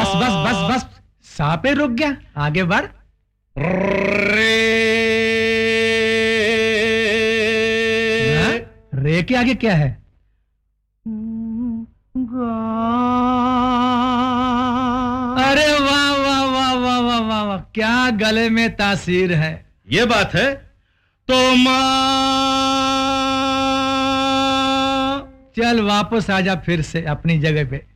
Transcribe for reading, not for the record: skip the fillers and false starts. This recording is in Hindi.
बस बस बस बस, सा पे रुक गया, आगे बढ़। रे के आगे क्या है? अरे वाह वाह वाह वाह वाह वाह वाह, क्या गले में तासीर है। ये बात है तो चल वापस आजा फिर से अपनी जगह पे।